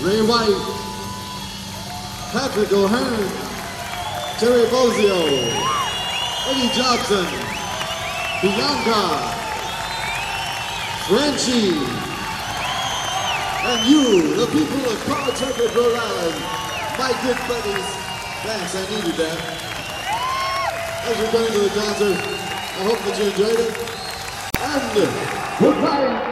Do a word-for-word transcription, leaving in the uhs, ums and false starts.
Ray White, Patrick O'Hearn, Terry Bozio, Eddie Johnson, Bianca, Frenchie, and you, the people of Pawtucket, Rhode Island, my good buddies. Thanks, I needed that. As we're going to the concert, I hope that you enjoyed it. And goodbye.